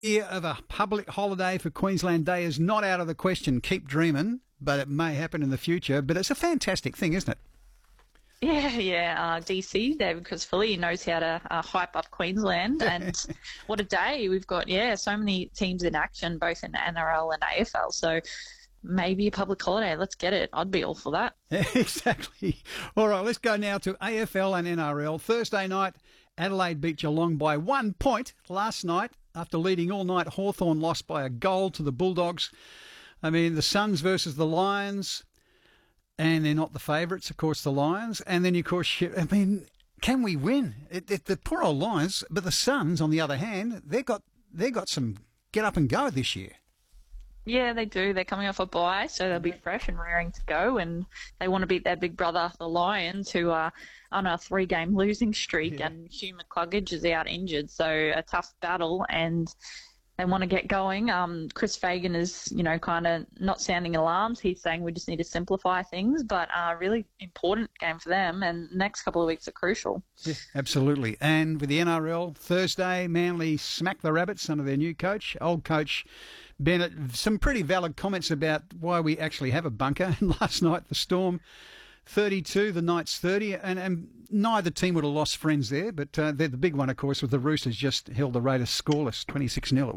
Year of a public holiday for Queensland Day is not out of the question. Keep dreaming, but it may happen in the future. But it's a fantastic thing, isn't it? Yeah. DC, David Crisfilly knows how to hype up Queensland, and what a day we've got. Yeah, so many teams in action, both in NRL and AFL. So maybe a public holiday. Let's get it. I'd be all for that. Exactly. All right, let's go now to AFL and NRL. Thursday night, Adelaide beat Geelong by 1 point last night after leading all night. Hawthorn lost by a goal to the Bulldogs. I mean, the Suns versus the Lions, and they're not the favourites, of course, the Lions. And then, of course, I mean, can we win? The poor old Lions, but the Suns, on the other hand, they've got some get up and go this year. Yeah, they do. They're coming off a bye, so they'll be fresh and raring to go, and they want to beat their big brother, the Lions, who are on a 3-game losing streak, and Hugh McCluggage is out injured, so a tough battle, and they want to get going. Chris Fagan is, kind of not sounding alarms. He's saying we just need to simplify things, but a really important game for them, and the next couple of weeks are crucial. Yeah, absolutely. And with the NRL, Thursday, Manly smacked the Rabbits under their new coach, old coach Bennett. Some pretty valid comments about why we actually have a bunker. And last night, the Storm 32, the Knights 30, and neither team would have lost friends there, but the big one, of course, was the Roosters just held the Raiders scoreless, 26-0.